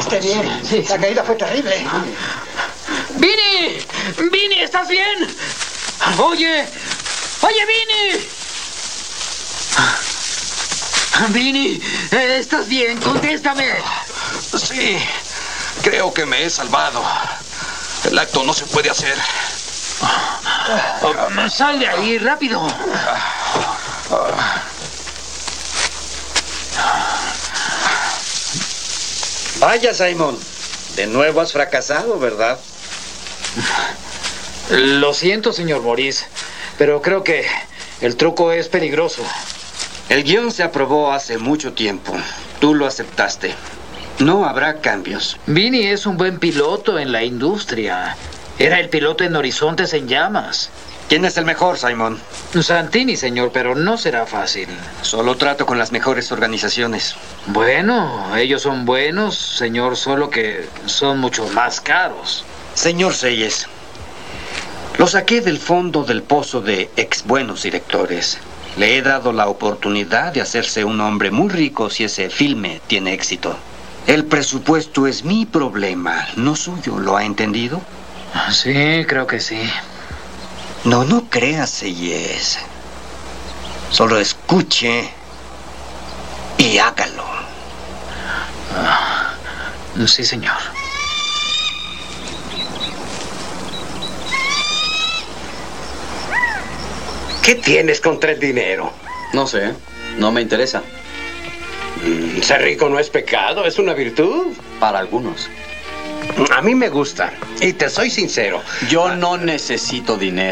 esté bien. Sí. La caída fue terrible. ¡Vini! ¡Vini, estás bien! ¡Oye! ¡Vini! ¡Vini! ¿Estás bien? ¡Contéstame! Sí, creo que me he salvado. El acto no se puede hacer. ¡Sal de ahí, rápido! Vaya, Simon. De nuevo has fracasado, ¿verdad? Lo siento, señor Maurice, pero creo que el truco es peligroso. El guión se aprobó hace mucho tiempo. Tú lo aceptaste. No habrá cambios. Vini es un buen piloto en la industria. Era el piloto en Horizontes en Llamas. ¿Quién es el mejor, Simon? Santini, señor, pero no será fácil. Solo trato con las mejores organizaciones. Bueno, ellos son buenos, señor, solo que son mucho más caros. Señor Seyes, lo saqué del fondo del pozo de ex buenos directores. Le he dado la oportunidad de hacerse un hombre muy rico si ese filme tiene éxito. El presupuesto es mi problema, no suyo. ¿Lo ha entendido? Sí, creo que sí. No creas, Seyes. Solo escuche y hágalo. Sí, señor. ¿Qué tienes contra el dinero? No sé, no me interesa. Ser rico no es pecado, es una virtud. Para algunos. A mí me gusta, y te soy sincero. Yo no necesito dinero.